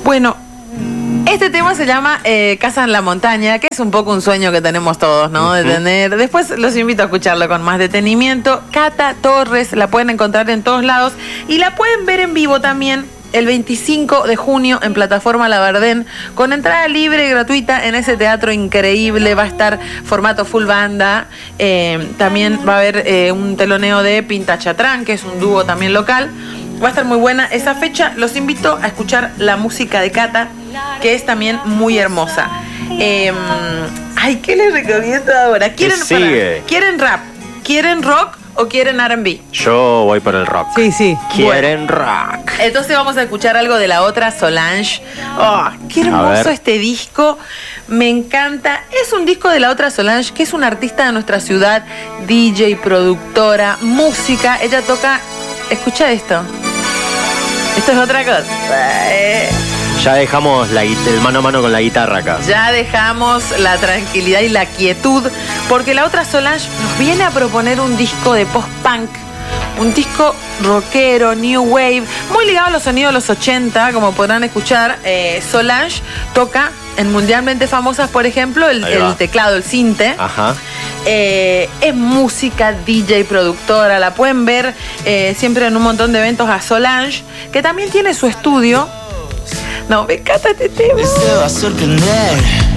Bueno, este tema se llama Casa en la Montaña, que es un poco un sueño que tenemos todos, ¿no? De tener. Después los invito a escucharlo con más detenimiento. Cata Torres, la pueden encontrar en todos lados y la pueden ver en vivo también el 25 de junio en Plataforma La Verdén, con entrada libre y gratuita en ese teatro increíble. Va a estar formato full banda. También va a haber un teloneo de Pinta Chatrán, que es un dúo también local. Va a estar muy buena esa fecha. Los invito a escuchar la música de Cata, que es también muy hermosa. Ay, ¿qué les recomiendo ahora? ¿Quieren rap? ¿Quieren rock o quieren R&B? Yo voy por el rock. Sí. Quieren rock. Entonces vamos a escuchar algo de la otra Solange. Oh, qué hermoso este disco. Me encanta. Es un disco de la otra Solange, que es una artista de nuestra ciudad, DJ, productora, música. Ella toca... Escucha esto. Esto es otra cosa. Ya dejamos el mano a mano con la guitarra acá. Ya dejamos la tranquilidad y la quietud, porque la otra Solange nos viene a proponer un disco de post-punk, un disco rockero, new wave, muy ligado a los sonidos de los 80, como podrán escuchar. Solange toca en mundialmente famosas, por ejemplo, el teclado, el sinte. Ajá. Es música, DJ, productora. La pueden ver siempre en un montón de eventos a Solange, que también tiene su estudio. No, me encanta este tema. Se va a sorprender.